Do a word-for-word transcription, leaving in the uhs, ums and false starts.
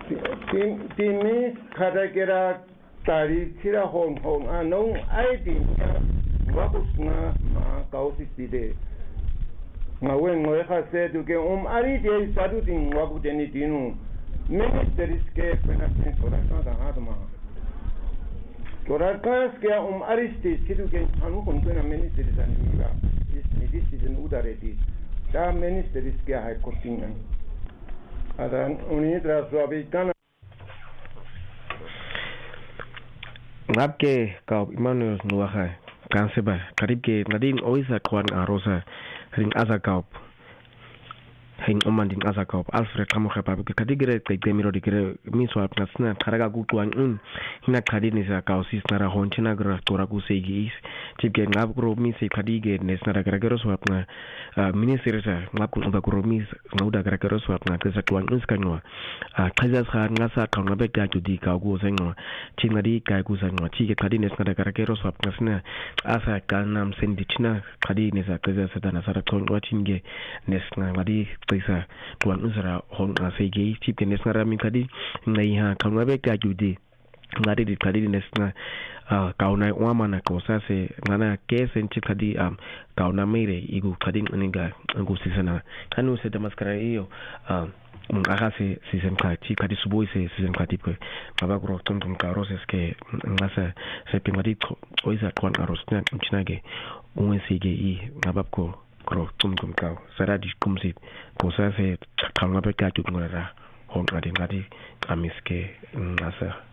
Timi karakera tari tira hong hong anong ay din wakos nga ma kausis dide nga wen ngoy khase du ke um ari de sadu din waku deni dinu ministeris ke penasin sora ka hadma Torakas ke um aristi sidu ke anu kontuna ministeris animiga is midis is an udareti da ministeris ke hay kotingan adan uni traswabikana ngap ke kau Emmanuel nuaha kanseba karib ke nadin oisa kwan arosa ring azakaup hing omandin azakaup Alfred kamokhapa ke kadigre ke demiro digre miswa pnasna kharaga gutwan un hina khadini sa kausis nara honchina gra toraku segis tipke ngap gro mise khadige nesna gragero swapna minister sa ngap kun ba gro mis ngauda gragero swapna ke sakwan inskanwa khazas kha ngasa kauna be ka judi ka go sengo chinari ka ku sanwa chike khadini nesna gragero swapna sna asa kanam sendichina khadini sa kaza sadana sara kon wachinge nesna mari Tisa tuan usara hong asegi chip nesna rami kadi ngai ha kauna be ka judi ngari di kadi nesna kauna wamana kosa se ngana kesen chip kadi am kauna mere igu kadi ninga ngu sisana kanu se damaskara iyo um agase sisen ka chi kadi suboi se sisen kadi pe baba gro ton ton ka roses ke ngasa se pimari oisa tuan arosna chinage unwesige i ngabab ko Kro tum tum kau saradi kumsit kosa se kanga pe ka chut ngora hon adi ngadi amiske ngasa